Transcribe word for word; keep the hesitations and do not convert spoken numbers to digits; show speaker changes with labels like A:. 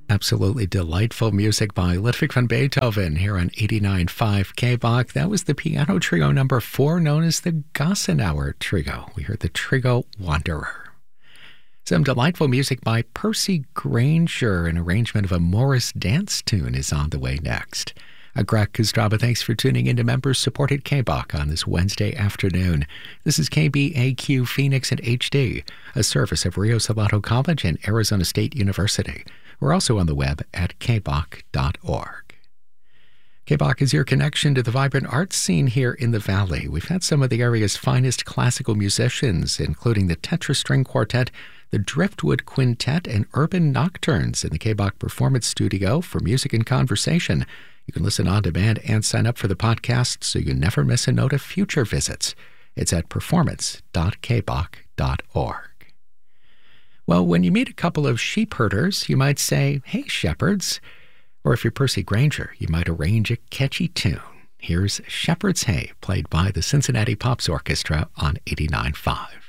A: Absolutely delightful music by Ludwig van Beethoven here on eighty-nine point five K B O C. That was the piano trio number four, known as the Gossenauer Trio. We heard the Trio Wanderer. Some delightful music by Percy Granger. An arrangement of a Morris dance tune is on the way next. I'm Greg Kostraba. Thanks for tuning in to members-supported K B O C on this Wednesday afternoon. This is K B A Q Phoenix in H D, a service of Rio Salado College and Arizona State University. We're also on the web at k b o c dot org. K B O C is your connection to the vibrant arts scene here in the Valley. We've had some of the area's finest classical musicians, including the Tetra String Quartet, the Driftwood Quintet, and Urban Nocturnes in the K B O C Performance Studio for music and conversation. You can listen on demand and sign up for the podcast so you never miss a note of future visits. It's at performance dot k b o c dot org. Well, when you meet a couple of sheep herders, you might say, "Hey, shepherds." Or if you're Percy Granger, you might arrange a catchy tune. Here's Shepherd's Hay, played by the Cincinnati Pops Orchestra on eighty-nine point five.